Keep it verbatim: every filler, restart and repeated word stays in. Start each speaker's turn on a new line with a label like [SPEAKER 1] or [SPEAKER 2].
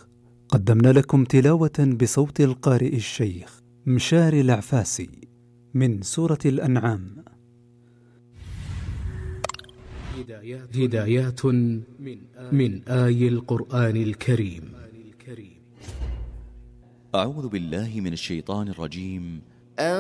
[SPEAKER 1] قدمنا لكم تلاوة بصوت القارئ الشيخ مشاري العفاسي من سورة الأنعام.
[SPEAKER 2] هدايات من آي القرآن الكريم.
[SPEAKER 3] أعوذ بالله من الشيطان الرجيم.